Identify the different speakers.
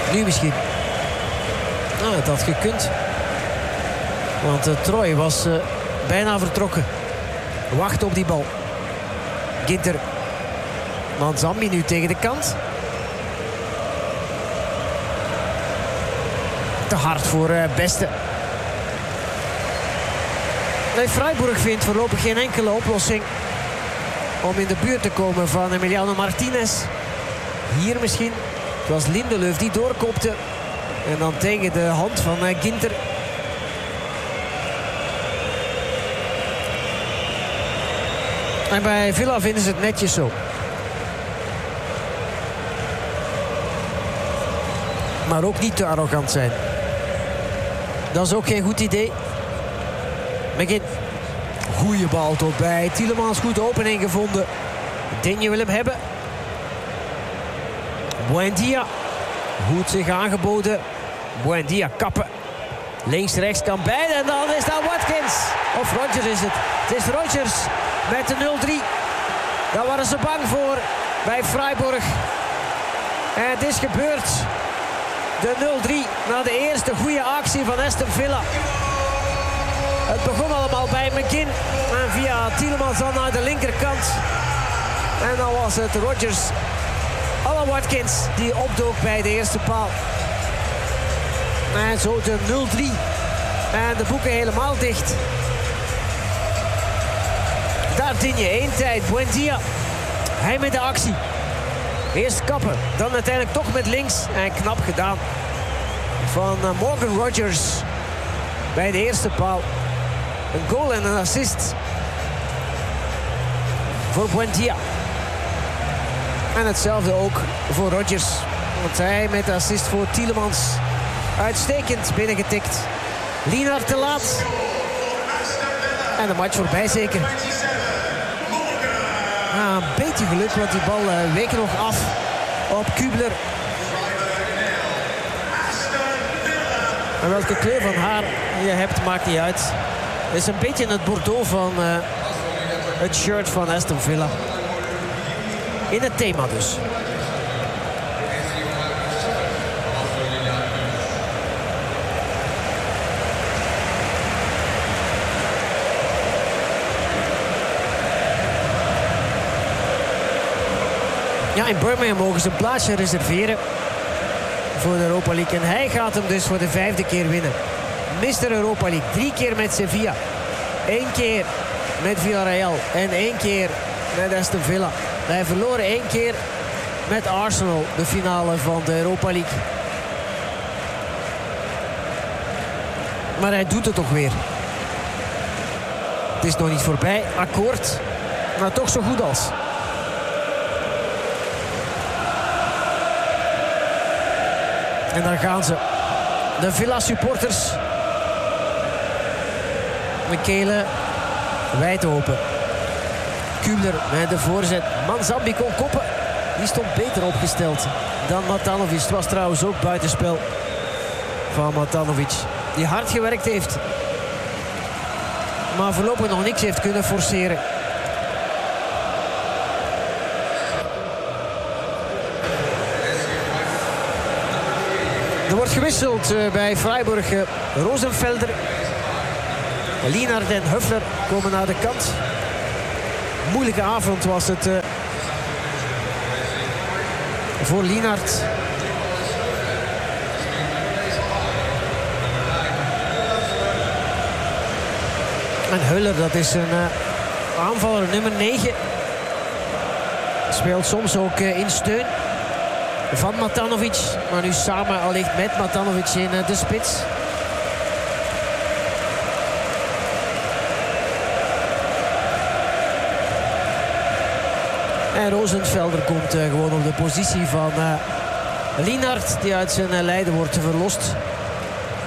Speaker 1: Nu misschien. Nou, het had gekund. Want Troy was bijna vertrokken. Wacht op die bal. Ginter. Manzambi nu tegen de kant. Te hard voor Beste. Nee, Freiburg vindt voorlopig geen enkele oplossing om in de buurt te komen van Emiliano Martinez. Hier misschien. Het was Lindelöf die doorkopte. En dan tegen de hand van Ginter. En bij Villa vinden ze het netjes zo. Maar ook niet te arrogant zijn. Dat is ook geen goed idee. McGinn. Goeie bal tot bij Tielemans. Goed opening gevonden. Digne wil hem hebben. Buendia. Goed zich aangeboden. Buendia kappen. Links, rechts kan beide. En dan is dat Watkins. Of Rodgers is het. Het is Rodgers met de 0-3. Daar waren ze bang voor bij Freiburg. En het is gebeurd. De 0-3 na de eerste goede actie van Aston Villa. Het begon allemaal bij McGinn. En via Tielemans dan naar de linkerkant. En dan was het Rodgers à la Watkins die opdook bij de eerste paal. En zo de 0-3. En de boeken helemaal dicht. Daar Digne 1 tijd. Buendia. Hij met de actie. Eerst kappen. Dan uiteindelijk toch met links. En knap gedaan. Van Morgan Rodgers. Bij de eerste paal. Een goal en een assist. Voor Buendia. En hetzelfde ook voor Rodgers. Want hij met de assist voor Tielemans. Uitstekend binnengetikt. Lienhard te laat. En de match voorbij zeker. Een beetje geluk, want die bal week nog af op Kubler. En welke kleur van haar je hebt, maakt niet uit. Het is een beetje het bordeaux van het shirt van Aston Villa. In het thema dus. Ja, in Birmingham mogen ze een plaatsje reserveren voor de Europa League. En hij gaat hem dus voor de 5e keer winnen. Mr. Europa League. 3 keer met Sevilla. 1 keer met Villarreal. En 1 keer met Aston Villa. Hij verloor 1 keer met Arsenal de finale van de Europa League. Maar hij doet het toch weer. Het is nog niet voorbij. Akkoord. Maar toch zo goed als. En dan gaan ze. De Villa supporters. Michele wijd open. Kubler met de voorzet. Manzambi kon koppen. Die stond beter opgesteld dan Matanovic. Het was trouwens ook buitenspel van Matanovic. Die hard gewerkt heeft. Maar voorlopig nog niks heeft kunnen forceren. Er wordt gewisseld bij Freiburg. Rosenfelder, Lienhard en Höfler komen naar de kant. Moeilijke avond was het voor Lienhard. En Huller, dat is een aanvaller nummer 9. Speelt soms ook in steun van Matanovic. Maar nu samen allicht met Matanovic in de spits. En Rosenfelder komt gewoon op de positie van Lienhard, die uit zijn lijden wordt verlost.